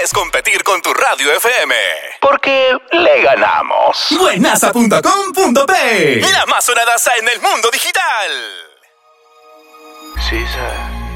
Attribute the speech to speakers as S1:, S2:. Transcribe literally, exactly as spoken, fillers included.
S1: puedes competir con tu radio F M. Porque le ganamos.
S2: Buenaza punto com punto pe.
S1: La más sonadaza en el mundo digital.
S3: Caesar.